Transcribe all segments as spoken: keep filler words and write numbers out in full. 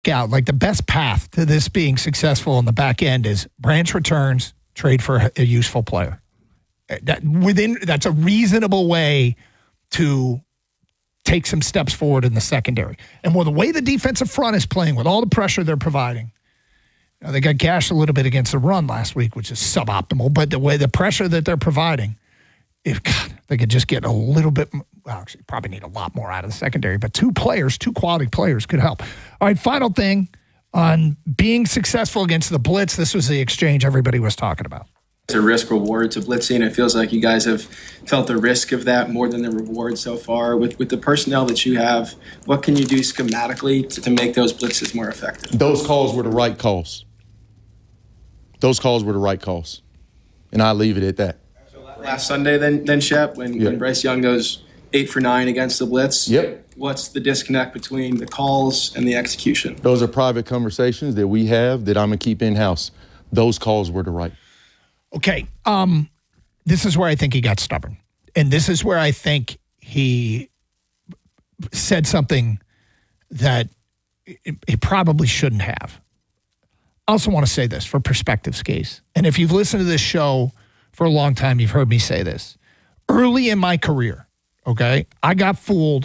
out, like the best path to this being successful on the back end is Branch returns, trade for a, a useful player. That within that's a reasonable way to take some steps forward in the secondary. And with the way the defensive front is playing, with all the pressure they're providing, you know, they got gashed a little bit against the run last week, which is suboptimal. But the way the pressure that they're providing, if God, they could just get a little bit, well, actually, probably need a lot more out of the secondary. But two players, two quality players could help. All right, final thing on being successful against the blitz. This was the exchange everybody was talking about. It's a risk reward to blitzing. It feels like you guys have felt the risk of that more than the reward so far. With with the personnel that you have, what can you do schematically to, to make those blitzes more effective? Those calls were the right calls. Those calls were the right calls. And I leave it at that. Last Sunday, then, then Shep, when, yep. when Bryce Young goes eight for nine against the blitz. Yep. What's the disconnect between the calls and the execution? Those are private conversations that we have that I'm going to keep in-house. Those calls were the right. Okay, um, this is where I think he got stubborn. And this is where I think he said something that he probably shouldn't have. I also want to say this for perspective's case. And if you've listened to this show for a long time, you've heard me say this. Early in my career, okay, I got fooled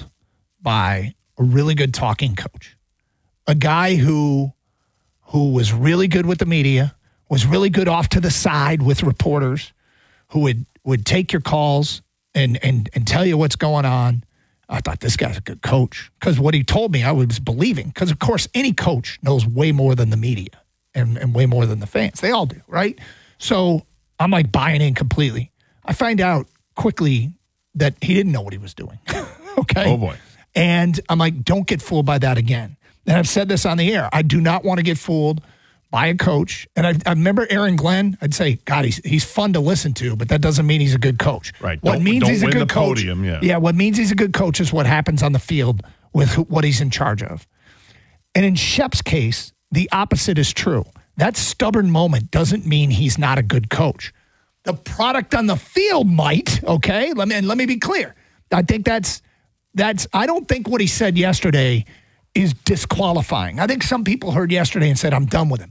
by a really good talking coach, a guy who who was really good with the media, was really good off to the side with reporters, who would, would take your calls and, and, and tell you what's going on. I thought, this guy's a good coach. Because what he told me, I was believing. Because, of course, any coach knows way more than the media and, and way more than the fans. They all do, right? So I'm, like, buying in completely. I find out quickly that he didn't know what he was doing. Okay? Oh, boy. And I'm like, don't get fooled by that again. And I've said this on the air. I do not want to get fooled by a coach. And I, I remember Aaron Glenn, I'd say, God, he's he's fun to listen to, but that doesn't mean he's a good coach. Right. What don't, means don't he's a win good the coach. Podium, yeah. yeah, what means he's a good coach is what happens on the field with who, what he's in charge of. And in Shep's case, the opposite is true. That stubborn moment doesn't mean he's not a good coach. The product on the field might, okay? Let me and let me be clear. I think that's that's I don't think what he said yesterday is disqualifying. I think some people heard yesterday and said, I'm done with him.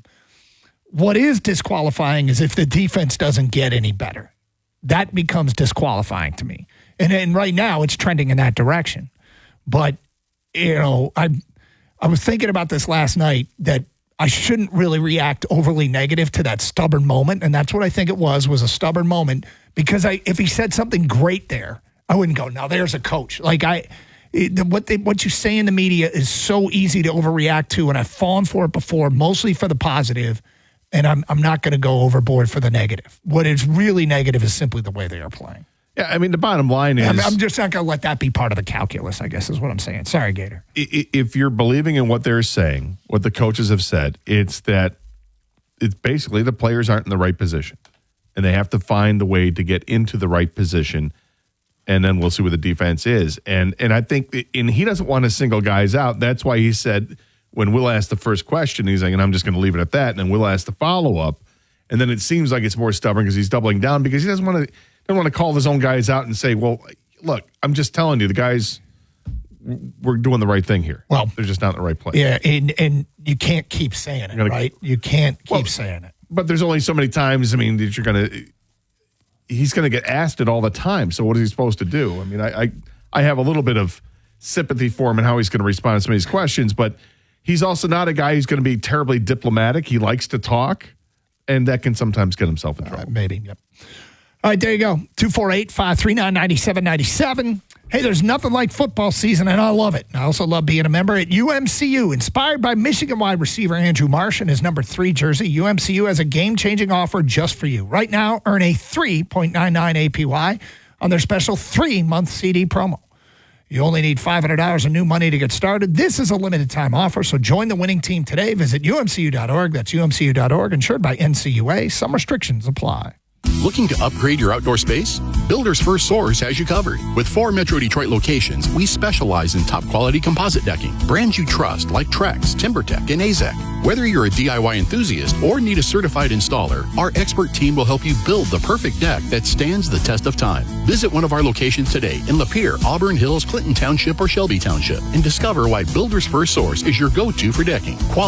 What is disqualifying is if the defense doesn't get any better. That becomes disqualifying to me. And, and right now it's trending in that direction. But, you know, I I was thinking about this last night that I shouldn't really react overly negative to that stubborn moment. And that's what I think it was, was a stubborn moment. Because I, if he said something great there, I wouldn't go, now there's a coach. Like I... It, what they, what you say in the media is so easy to overreact to, and I've fallen for it before, mostly for the positive, and I'm I'm not going to go overboard for the negative. What is really negative is simply the way they are playing. Yeah, I mean, the bottom line is... I'm, I'm just not going to let that be part of the calculus, I guess is what I'm saying. Sorry, Gator. If you're believing in what they're saying, what the coaches have said, it's that it's basically the players aren't in the right position, and they have to find the way to get into the right position, and then we'll see what the defense is. And and I think, and he doesn't want to single guys out. That's why he said, when Will asked the first question, he's like, and I'm just going to leave it at that. And then Will asked the follow-up. And then it seems like it's more stubborn because he's doubling down because he doesn't want to doesn't want to call his own guys out and say, well, look, I'm just telling you, the guys, we're doing the right thing here. Well, they're just not in the right place. Yeah, and, and you can't keep saying it, gonna, right? You can't keep well, saying it. But there's only so many times, I mean, that you're going to... He's going to get asked it all the time. So what is he supposed to do? I mean, I, I I have a little bit of sympathy for him and how he's going to respond to some of these questions, but he's also not a guy who's going to be terribly diplomatic. He likes to talk, and that can sometimes get himself in trouble. Right, maybe, yep. All right, there you go. two four eight, five three nine, nine seven nine seven. Hey, there's nothing like football season, and I love it. I also love being a member at U M C U. Inspired by Michigan wide receiver Andrew Marsh and his number three jersey, U M C U has a game-changing offer just for you. Right now, earn a three point nine nine A P Y on their special three-month C D promo. You only need five hundred dollars in new money to get started. This is a limited-time offer, so join the winning team today. Visit U M C U dot org. That's U M C U dot org, insured by N C U A. Some restrictions apply. Looking to upgrade your outdoor space? Builders First Source has you covered. With four Metro Detroit locations, we specialize in top-quality composite decking. Brands you trust like Trex, TimberTech, and A Z E C. Whether you're a D I Y enthusiast or need a certified installer, our expert team will help you build the perfect deck that stands the test of time. Visit one of our locations today in Lapeer, Auburn Hills, Clinton Township, or Shelby Township and discover why Builders First Source is your go-to for decking. Quality